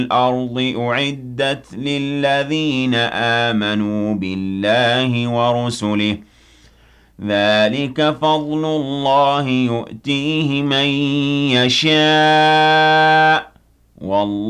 الْأَرْضِ أُعِدَّتْ لِلَّذِينَ آمَنُوا بِاللَّهِ وَرُسُلِهِ ۚ ذَٰلِكَ فَضْلُ اللَّهِ يُؤْتِيهِ مَن يَشَاءُ ۚ وَاللَّهُ